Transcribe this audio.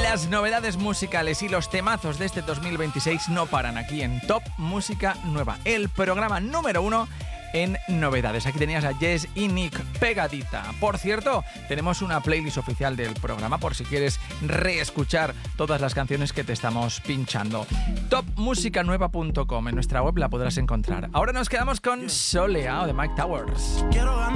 Las novedades musicales y los temazos de este 2026 no paran aquí en Top Música Nueva, el programa número 1 en novedades. Aquí tenías a Jess y Nick pegadita. Por cierto, tenemos una playlist oficial del programa por si quieres reescuchar todas las canciones que te estamos pinchando. Topmusicanueva.com, en nuestra web la podrás encontrar. Ahora nos quedamos con Soleado de Mike Towers. Quiero ganar